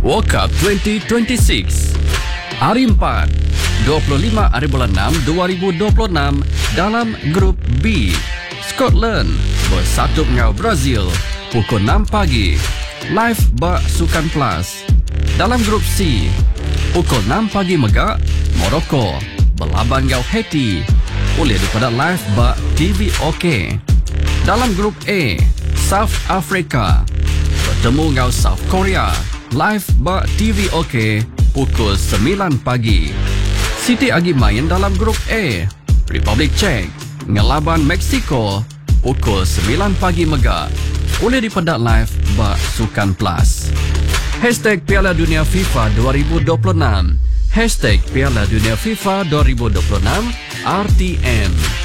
World Cup 2026 Hari 4 25 hari bulan 6 2026 dalam Grup B, Scotland bersatu dengan Brazil pukul 6 pagi live bak Sukan Plus. Dalam Grup C, pukul 6 pagi megak Morocco berlaban dengan Haiti boleh daripada live bak TV OK. Dalam Grup A, South Africa bertemu dengan South Korea live bak TV OK pukul 9 pagi. Siti agi main dalam Grup A, Republik Czech ngelaban Mexico pukul 9 pagi megak boleh dipedak live bak Sukan Plus. Hashtag Piala Dunia FIFA 2026 Hashtag Piala Dunia FIFA 2026 RTN.